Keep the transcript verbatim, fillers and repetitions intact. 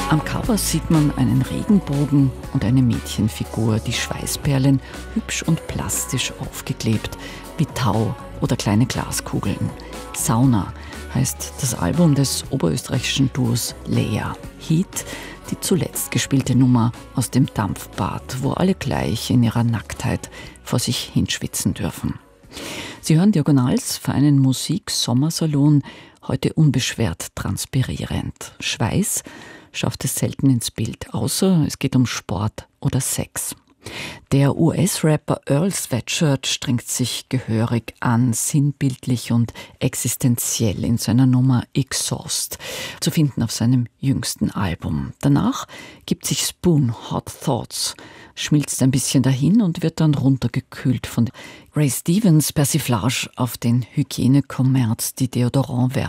Am Cover sieht man einen Regenbogen und eine Mädchenfigur, die Schweißperlen hübsch und plastisch aufgeklebt, wie Tau oder kleine Glaskugeln. Sauna heißt das Album des oberösterreichischen Duos Leia. Heat, die zuletzt gespielte Nummer aus dem Dampfbad, wo alle gleich in ihrer Nacktheit vor sich hinschwitzen dürfen. Sie hören Diagonals für einen Musik-Sommersalon, heute unbeschwert transpirierend. Schweiß schafft es selten ins Bild, außer es geht um Sport oder Sex. Der U S-Rapper Earl Sweatshirt strengt sich gehörig an, sinnbildlich und existenziell in seiner Nummer Exhaust, zu finden auf seinem jüngsten Album. Danach gibt sich Spoon Hot Thoughts, schmilzt ein bisschen dahin und wird dann runtergekühlt von Ray Stevens Persiflage auf den Hygienekommerz, die Deodorantwerbung